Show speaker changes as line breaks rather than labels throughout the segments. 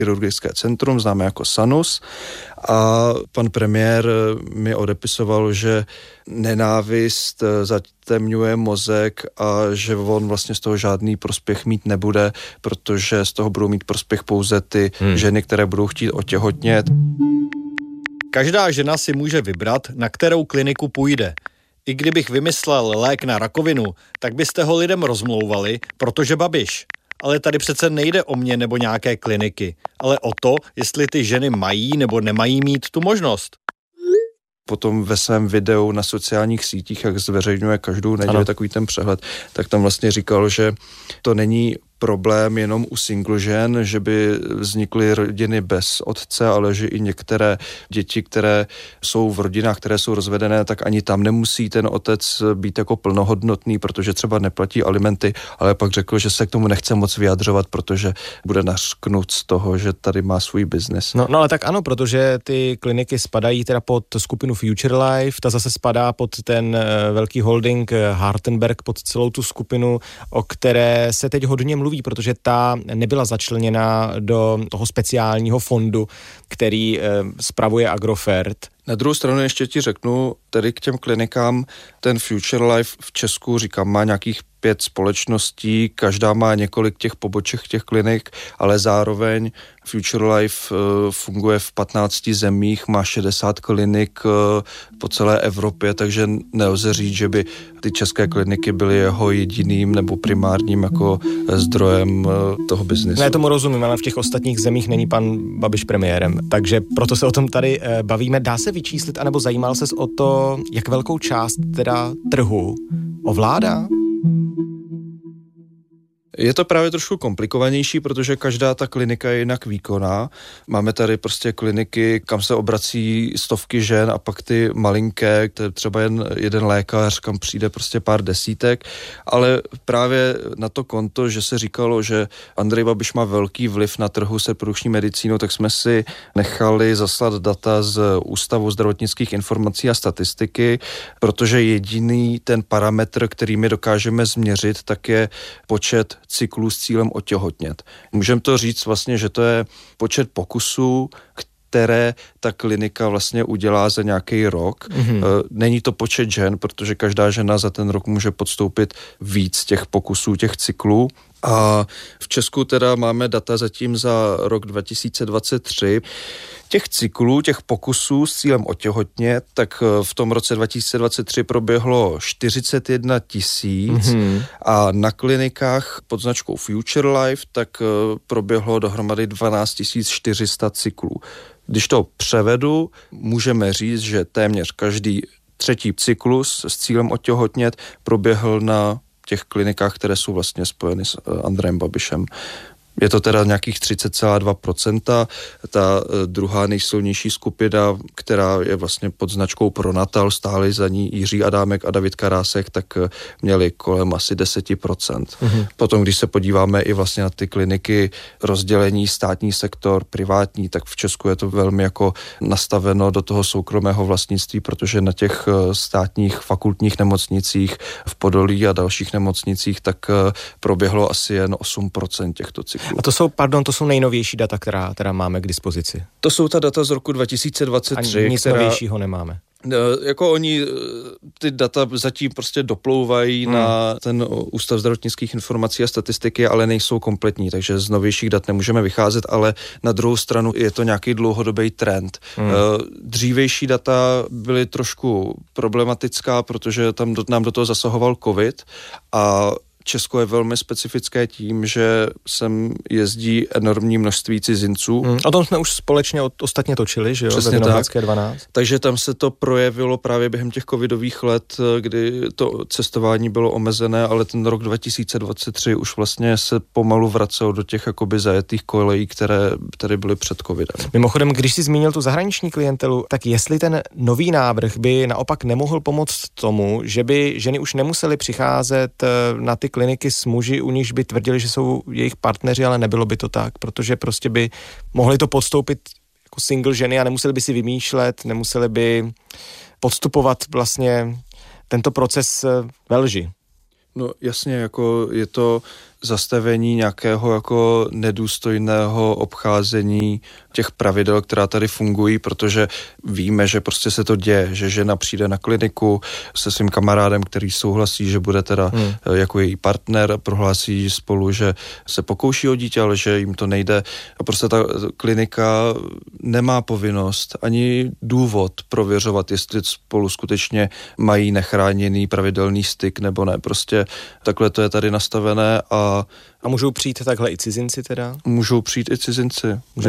chirurgické centrum, známe jako SANUS, a pan premiér mi odepisoval, že nenávist zatemňuje mozek a že on vlastně z toho žádný prospěch mít nebude, protože z toho budou mít prospěch pouze ty ženy, které budou chtít otěhotnět.
Každá žena si může vybrat, na kterou kliniku půjde. I kdybych vymyslel lék na rakovinu, tak byste ho lidem rozmlouvali, protože Babiš. Ale tady přece nejde o mě nebo nějaké kliniky, ale o to, jestli ty ženy mají nebo nemají mít tu možnost.
Potom ve svém videu na sociálních sítích, jak zveřejňuje každou neděli takový ten přehled, tak tam vlastně říkal, že to není problém jenom u single žen, že by vznikly rodiny bez otce, ale že i některé děti, které jsou v rodinách, které jsou rozvedené, tak ani tam nemusí ten otec být jako plnohodnotný, protože třeba neplatí alimenty, ale pak řekl, že se k tomu nechce moc vyjadřovat, protože bude nařknut z toho, že tady má svůj biznes.
No ale tak ano, protože ty kliniky spadají teda pod skupinu Future Life, ta zase spadá pod ten velký holding Hartenberg, pod celou tu skupinu, o které se teď hodně mluví, protože ta nebyla začleněna do toho speciálního fondu, který spravuje Agrofert.
Na druhou stranu ještě ti řeknu, tedy k těm klinikám, ten Future Life v Česku, říkám, má nějakých 5 společností, každá má několik těch poboček těch klinik, ale zároveň Future Life funguje v 15 zemích, má 60 klinik po celé Evropě, takže nelze říct, že by ty české kliniky byly jeho jediným nebo primárním jako zdrojem toho biznesu.
Ne, tomu rozumím, ale v těch ostatních zemích není pan Babiš premiérem, takže proto se o tom tady bavíme. Dá se vyčíslit, anebo zajímal ses o to, jak velkou část teda trhu ovládá?
Je to právě trošku komplikovanější, protože každá ta klinika je jinak výkonná. Máme tady prostě kliniky, kam se obrací stovky žen a pak ty malinké, třeba jen jeden lékař, kam přijde prostě pár desítek, ale právě na to konto, že se říkalo, že Andrej Babiš má velký vliv na trhu s reprodukční medicínou, tak jsme si nechali zaslat data z Ústavu zdravotnických informací a statistiky, protože jediný ten parametr, který my dokážeme změřit, tak je počet cyklů s cílem otěhotnět. Můžeme to říct vlastně, že to je počet pokusů, které ta klinika vlastně udělá za nějaký rok. Není to počet žen, protože každá žena za ten rok může podstoupit víc těch pokusů, těch cyklů. A v Česku teda máme data zatím za rok 2023. Těch cyklů, těch pokusů s cílem otěhotnět, tak v tom roce 2023 proběhlo 41 000 a na klinikách pod značkou Future Life tak proběhlo dohromady 12 400 cyklů. Když to převedu, můžeme říct, že téměř každý třetí cyklus s cílem otěhotnět proběhl na těch klinikách, které jsou vlastně spojeny s Andrejem Babišem. Je to teda nějakých 30,2%. Ta druhá nejsilnější skupina, která je vlastně pod značkou Pronatal, stáli za ní Jiří Adámek a David Karásek, tak měli kolem asi 10%. Potom, když se podíváme i vlastně na ty kliniky rozdělení státní sektor, privátní, tak v Česku je to velmi jako nastaveno do toho soukromého vlastnictví, protože na těch státních fakultních nemocnicích v Podolí a dalších nemocnicích tak proběhlo asi jen 8% těchto cyklů.
A to jsou nejnovější data, která máme k dispozici.
To jsou ta data z roku 2023.
A nic novějšího nemáme.
Jako oni ty data zatím prostě doplouvají na ten Ústav zdravotnických informací a statistiky, ale nejsou kompletní, takže z novějších dat nemůžeme vycházet, ale na druhou stranu je to nějaký dlouhodobý trend. Dřívější data byly trošku problematická, protože tam nám do toho zasahoval covid a Česko je velmi specifické tím, že sem jezdí enormní množství cizinců.
O tom jsme už společně ostatně točili, že jo?
Přesně tak.
12.
Takže tam se to projevilo právě během těch covidových let, kdy to cestování bylo omezené, ale ten rok 2023 už vlastně se pomalu vracel do těch jakoby zajetých kolejí, které tady byly před covidem.
Mimochodem, když jsi zmínil tu zahraniční klientelu, tak jestli ten nový návrh by naopak nemohl pomoct tomu, že by ženy už nemusely přicházet na ty kliniky s muži, u nichž by tvrdili, že jsou jejich partneři, ale nebylo by to tak, protože prostě by mohli to podstoupit jako single ženy a nemuseli by si vymýšlet, nemuseli by podstupovat vlastně tento proces ve lži.
No jasně, jako je to zastavení nějakého jako nedůstojného obcházení těch pravidel, která tady fungují, protože víme, že prostě se to děje, že žena přijde na kliniku se svým kamarádem, který souhlasí, že bude teda jako její partner, prohlásí spolu, že se pokouší o dítě, ale že jim to nejde. A prostě ta klinika nemá povinnost ani důvod prověřovat, jestli spolu skutečně mají nechráněný pravidelný styk nebo ne. Prostě takhle to je tady nastavené a
můžou přijít takhle i cizinci teda?
Můžou přijít i cizinci.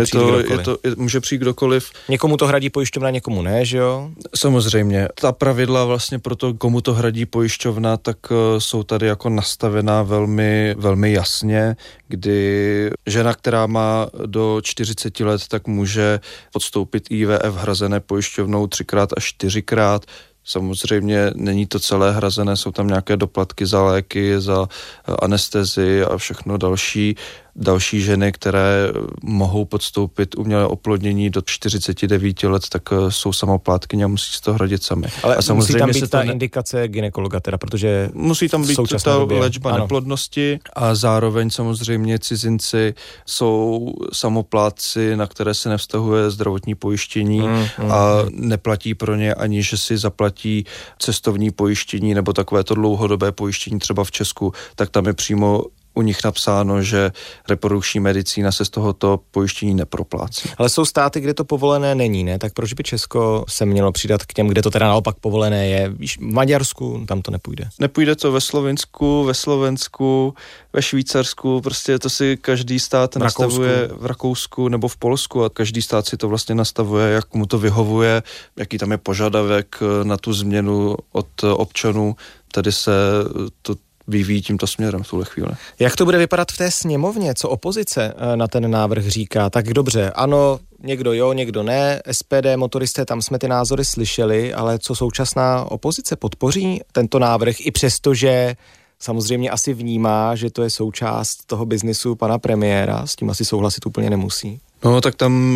Může přijít kdokoliv.
Někomu to hradí pojišťovna, někomu ne, že jo?
Samozřejmě. Ta pravidla vlastně pro to, komu to hradí pojišťovna, tak jsou tady jako nastavená velmi, velmi jasně, kdy žena, která má do 40 let, tak může podstoupit IVF hrazené pojišťovnou 3x až 4x. Samozřejmě není to celé hrazené, jsou tam nějaké doplatky za léky, za anestezii a všechno další ženy, které mohou podstoupit umělé oplodnění do 49 let, tak jsou samoplátkyně a musí si to hradit sami.
Ale a musí tam být ta indikace gynekologa teda, protože
musí tam být ta léčba neplodnosti a zároveň samozřejmě cizinci jsou samoplátci, na které se nevztahuje zdravotní pojištění a neplatí pro ně ani, že si zaplatí cestovní pojištění nebo takovéto dlouhodobé pojištění třeba v Česku, tak tam je přímo u nich napsáno, že reprodukční medicína se z tohoto pojištění neproplácí.
Ale jsou státy, kde to povolené není, ne? Tak proč by Česko se mělo přidat k těm, kde to teda naopak povolené je? Víš, v Maďarsku tam to nepůjde.
Nepůjde to ve Slovinsku, ve Slovensku, ve Švýcarsku, prostě to si každý stát nastavuje v Rakousku nebo v Polsku a každý stát si to vlastně nastavuje, jak mu to vyhovuje, jaký tam je požadavek na tu změnu od občanů. Tady se to vyvíjí tímto směrem v tuhle chvíli.
Jak to bude vypadat v té sněmovně? Co opozice na ten návrh říká? Tak dobře, ano, někdo jo, někdo ne, SPD, motoristé, tam jsme ty názory slyšeli, ale co současná opozice podpoří tento návrh i přesto, že samozřejmě asi vnímá, že to je součást toho biznisu pana premiéra, s tím asi souhlasit úplně nemusí.
No, tak tam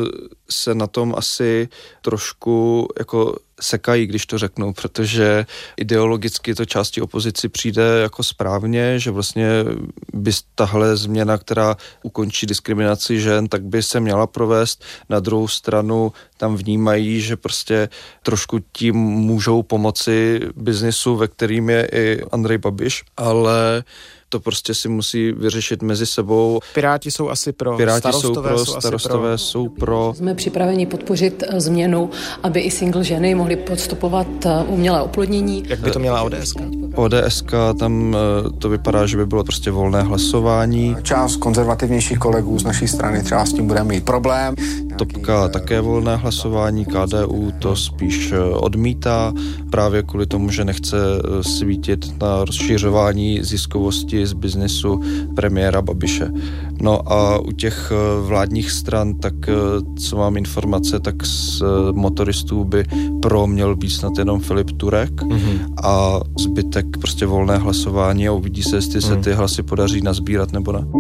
se na tom asi trošku jako sekají, když to řeknou, protože ideologicky to části opozici přijde jako správně, že vlastně by tahle změna, která ukončí diskriminaci žen, tak by se měla provést. Na druhou stranu tam vnímají, že prostě trošku tím můžou pomoci biznisu, ve kterým je i Andrej Babiš, ale to prostě si musí vyřešit mezi sebou.
Piráti jsou asi pro,
starostové jsou pro.
Jsme připraveni podpořit změnu, aby i single ženy mohly podstupovat umělé oplodnění.
Jak by to měla ODSka?
ODSka, tam to vypadá, že by bylo prostě volné hlasování.
Část konzervativnějších kolegů z naší strany třeba s tím bude mít problém.
Topka také volné hlasování, KDU to spíš odmítá, právě kvůli tomu, že nechce svítit na rozšiřování ziskovosti z biznesu premiéra Babiše. No a u těch vládních stran, tak co mám informace, tak z motoristů by měl být snad jenom Filip Turek a zbytek prostě volné hlasování a uvidí se, jestli se ty hlasy podaří nazbírat nebo ne.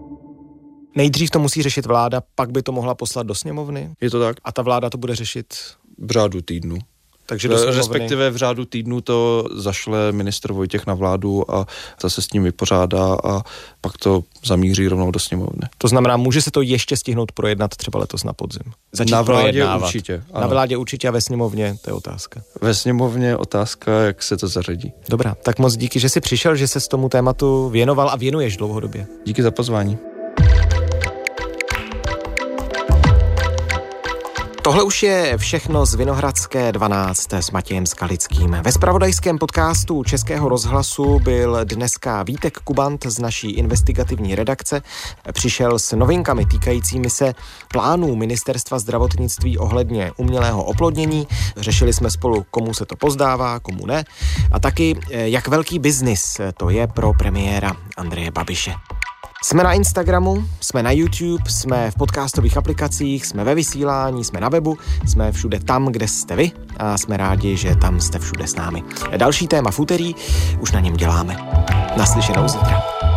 Nejdřív to musí řešit vláda, pak by to mohla poslat do sněmovny?
Je to tak?
A ta vláda to bude řešit?
V řádu týdnu.
Takže do sněmovny.
Respektive v řádu týdnu to zašle ministr Vojtěch na vládu a ta se s tím vypořádá a pak to zamíří rovnou do sněmovny.
To znamená, může se to ještě stihnout projednat třeba letos na podzim? Začít
na vládě
projednávat.
Určitě. Ano.
Na vládě určitě a ve sněmovně, to je otázka.
Ve sněmovně otázka, jak se to zařadí.
Dobrá, tak moc díky, že jsi přišel, že se s tomu tématu věnoval a věnuješ dlouhodobě.
Díky za pozvání.
Tohle už je všechno z Vinohradské 12 s Matějem Skalickým. Ve zpravodajském podcastu Českého rozhlasu byl dneska Vítek Kubant z naší investigativní redakce. Přišel s novinkami týkajícími se plánů Ministerstva zdravotnictví ohledně umělého oplodnění. Řešili jsme spolu, komu se to pozdává, komu ne. A taky, jak velký biznis to je pro premiéra Andreje Babiše. Jsme na Instagramu, jsme na YouTube, jsme v podcastových aplikacích, jsme ve vysílání, jsme na webu, jsme všude tam, kde jste vy a jsme rádi, že tam jste všude s námi. Další téma v úterý, už na něm děláme. Naslyšenou zítra.